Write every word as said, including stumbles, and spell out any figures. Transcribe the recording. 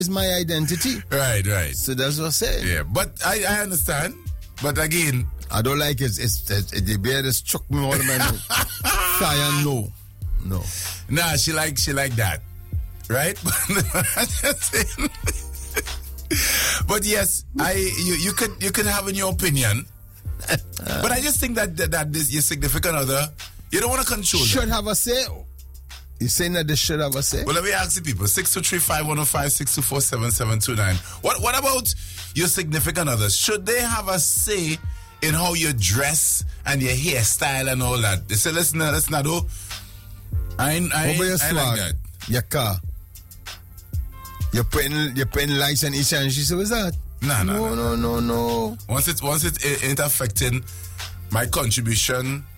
is my identity. Right, right. So that's what I say. Yeah, but I, I understand. But again, I don't like it. It's, it's, it, the bear just struck me all the man. Fire, no. No. Nah, she like she like that. Right? But yes, I you, you could you could have in your opinion. But I just think that that, that this your significant other, you don't want to control should them. have a say. You saying that they should have a say? Well, let me ask the people. six two three, five one zero five, six two four, seven seven two nine. What what about your significant others? Should they have a say in how you dress and your hairstyle and all that? They say, listen, listen, I do. I ain't, I, ain't, your I swag, like that. Your car. You're putting, you're putting lights on each and she said, what's that? Nah, nah, no, nah, no, no, no. Once it once it ain't affecting my contribution